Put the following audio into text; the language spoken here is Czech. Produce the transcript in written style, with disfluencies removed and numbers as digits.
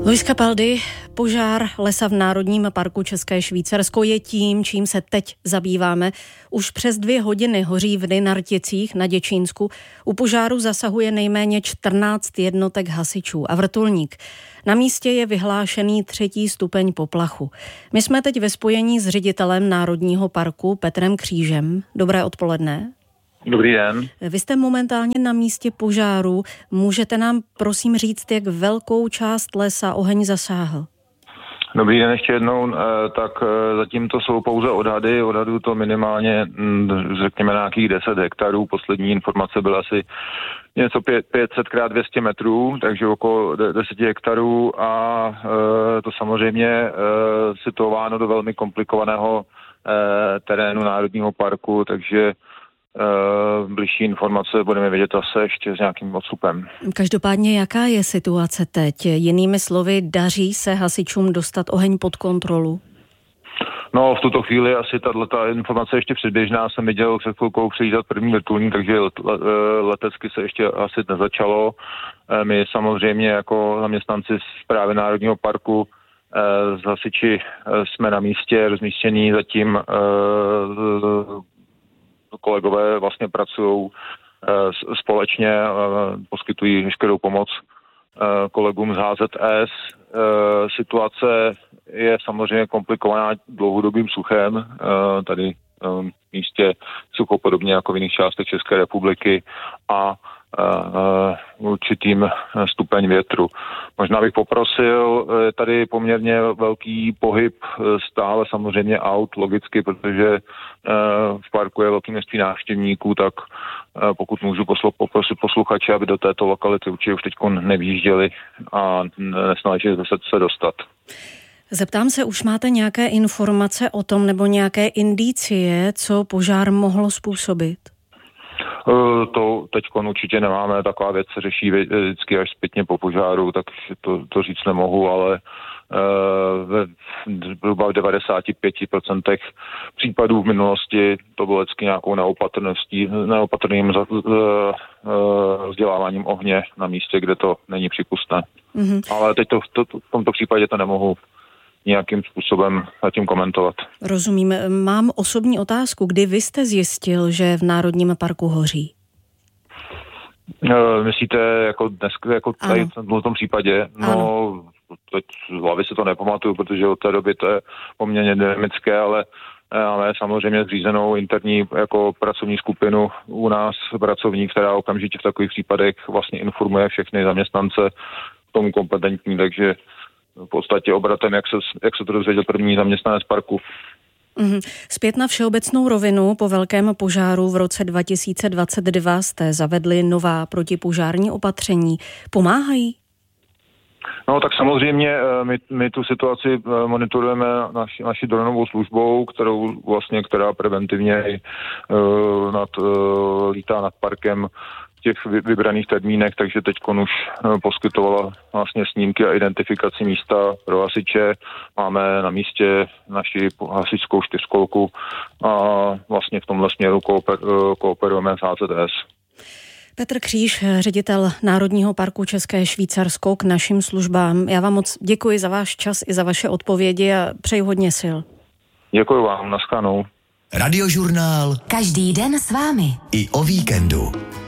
Luis Capaldi, požár lesa v Národním parku České Švýcarsko je tím, čím se teď zabýváme. Už přes 2 hodiny hoří v Dynarticích na Děčínsku. U požáru zasahuje nejméně 14 jednotek hasičů a vrtulník. Na místě je vyhlášený 3. stupeň poplachu. My jsme teď ve spojení s ředitelem Národního parku Petrem Křížem. Dobré odpoledne. Dobrý den. Vy jste momentálně na místě požáru. Můžete nám prosím říct, jak velkou část lesa oheň zasáhl? Dobrý den ještě jednou. Tak zatím to jsou pouze odhady. Odhadu to minimálně, řekněme, nějakých 10 hektarů. Poslední informace byla asi něco 500 x 200 metrů, takže okolo 10 hektarů a to samozřejmě situováno do velmi komplikovaného terénu Národního parku, takže bližší informace budeme vědět zase ještě s nějakým odstupem. Každopádně jaká je situace teď? Jinými slovy, daří se hasičům dostat oheň pod kontrolu? No, v tuto chvíli asi tato informace ještě předběžná. Jsem viděl před chvilkou přijíždět první vrtulník, takže letecky se ještě asi nezačalo. My samozřejmě jako zaměstnanci Správy Národního parku z hasiči jsme na místě rozmístění zatím. Kolegové vlastně pracují společně, poskytují veškerou pomoc kolegům z HZS. Situace je samozřejmě komplikovaná dlouhodobým suchem. Tady v místě sucho podobně jako v jiných částech České republiky a určitým stupeň větru. Možná bych poprosil, je tady poměrně velký pohyb stále samozřejmě aut, logicky, protože v parku je velké množství návštěvníků, tak pokud můžu poprosit posluchače, aby do této lokality určitě už teď nevýjížděli a nesnažili se dostat. Zeptám se, už máte nějaké informace o tom nebo nějaké indicie, co požár mohlo způsobit? To teď určitě nemáme, taková věc se řeší vždycky až zpětně po požáru, tak to říct nemohu, ale ve zhruba v 95% případů v minulosti to bylo vždycky nějakou neopatrným vzděláváním ohně na místě, kde to není přípustné. Mm-hmm. Ale teď v tomto případě to nemohu nějakým způsobem zatím komentovat. Rozumím. Mám osobní otázku. Kdy vy jste zjistil, že v Národním parku hoří? Myslíte jako dnes, jako tady v tom případě? No, ano. Teď z hlavy se to nepamatuju, protože od té doby to je poměrně dynamické, ale máme samozřejmě zřízenou interní jako pracovní skupinu u nás pracovní, která okamžitě v takových případech vlastně informuje všechny zaměstnance k tomu kompetentní, takže v podstatě obratem, jak se to dozvěděl první zaměstnanec parku. Zpět na všeobecnou rovinu. Po velkém požáru v roce 2022 jste zavedli nová protipožární opatření. Pomáhají? No tak samozřejmě my tu situaci monitorujeme naší dronovou službou, která preventivně lítá nad parkem v těch vybraných termínech, takže teď už poskytovala vlastně snímky a identifikaci místa pro hasiče. Máme na místě naši hasičskou 4kolku a vlastně v tomhle směru kooperujeme s HZS. Petr Kříž, ředitel Národního parku České Švýcarsko, k našim službám. Já vám moc děkuji za váš čas i za vaše odpovědi a přeji hodně sil. Děkuji vám, nashledanou. Radiožurnál. Každý den s vámi. I o víkendu.